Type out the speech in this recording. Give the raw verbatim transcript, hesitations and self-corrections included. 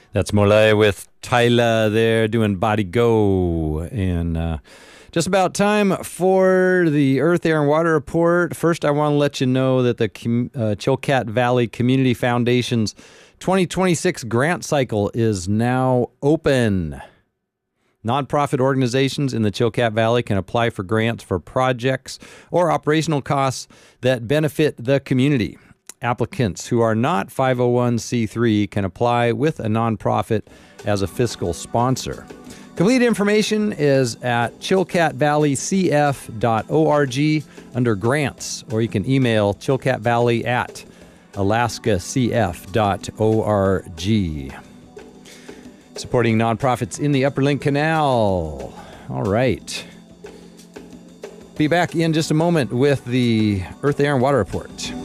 That's Molay with Tyler there doing Body Go. And uh, just about time for the Earth, Air, and Water Report. First, I want to let you know that the Com- uh, Chilkat Valley Community Foundation's twenty twenty-six grant cycle is now open. Nonprofit organizations in the Chilkat Valley can apply for grants for projects or operational costs that benefit the community. Applicants who are not five oh one c three can apply with a nonprofit as a fiscal sponsor. Complete information is at chilkat valley c f dot org under grants, or you can email chilkatvalley at alaska c f dot org. Supporting nonprofits in the Upper Link Canal. All right. Be back in just a moment with the Earth, Air, and Water Report.